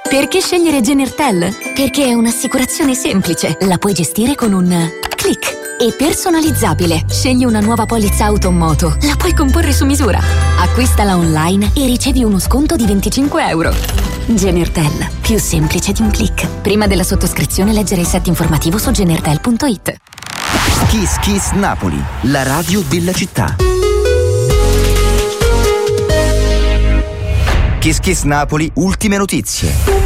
Perché scegliere Genertel? Perché è un'assicurazione semplice, la puoi gestire con un click. E personalizzabile. Scegli una nuova polizza auto o moto, la puoi comporre su misura. Acquistala online e ricevi uno sconto di €25. Genertel, più semplice di un click. Prima della sottoscrizione leggere il set informativo su genertel.it. Kiss Kiss Napoli, la radio della città. Kiss Kiss Napoli, ultime notizie.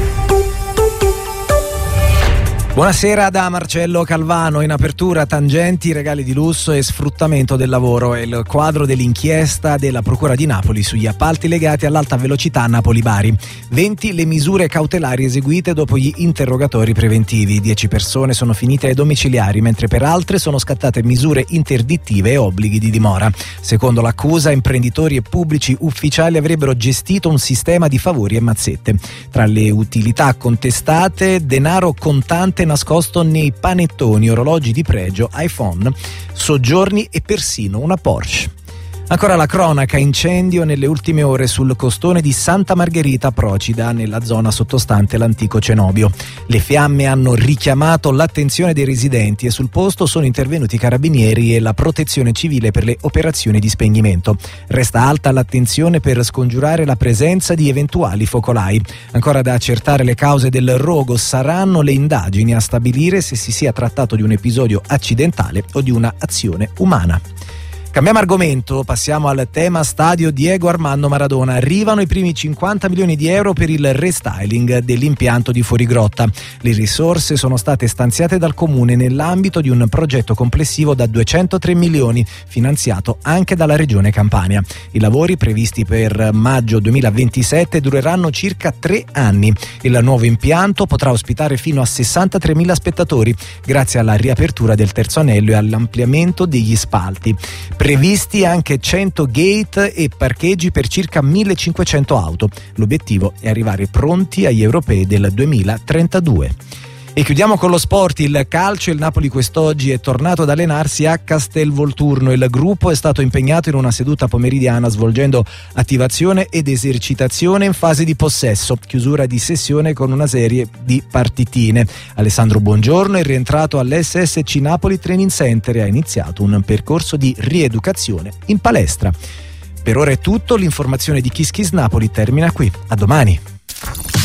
Buonasera da Marcello Calvano. In apertura tangenti, regali di lusso e sfruttamento del lavoro. È il quadro dell'inchiesta della Procura di Napoli sugli appalti legati all'alta velocità Napoli-Bari. 20 le misure cautelari eseguite dopo gli interrogatori preventivi. 10 persone sono finite ai domiciliari, mentre per altre sono scattate misure interdittive e obblighi di dimora. Secondo l'accusa, imprenditori e pubblici ufficiali avrebbero gestito un sistema di favori e mazzette. Tra le utilità contestate, denaro contante nascosto nei panettoni, orologi di pregio, iPhone, soggiorni e persino una Porsche. Ancora la cronaca: incendio nelle ultime ore sul costone di Santa Margherita Procida, nella zona sottostante l'antico cenobio. Le fiamme hanno richiamato l'attenzione dei residenti e sul posto sono intervenuti i carabinieri e la protezione civile per le operazioni di spegnimento. Resta alta l'attenzione per scongiurare la presenza di eventuali focolai. Ancora da accertare le cause del rogo, saranno le indagini a stabilire se si sia trattato di un episodio accidentale o di una azione umana. Cambiamo argomento, passiamo al tema stadio Diego Armando Maradona. Arrivano i primi 50 milioni di euro per il restyling dell'impianto di Fuorigrotta. Le risorse sono state stanziate dal comune nell'ambito di un progetto complessivo da 203 milioni, finanziato anche dalla regione Campania. I lavori, previsti per maggio 2027, dureranno circa 3 anni. Il nuovo impianto potrà ospitare fino a 63.000 spettatori, grazie alla riapertura del terzo anello e all'ampliamento degli spalti. Previsti anche 100 gate e parcheggi per circa 1.500 auto. L'obiettivo è arrivare pronti agli europei del 2032. E chiudiamo con lo sport, il calcio. Il Napoli quest'oggi è tornato ad allenarsi a Castelvolturno. Il gruppo è stato impegnato in una seduta pomeridiana svolgendo attivazione ed esercitazione in fase di possesso, chiusura di sessione con una serie di partitine. Alessandro Buongiorno è rientrato all'SSC Napoli Training Center e ha iniziato un percorso di rieducazione in palestra. Per ora è tutto, l'informazione di Kiss Kiss Napoli termina qui. A domani.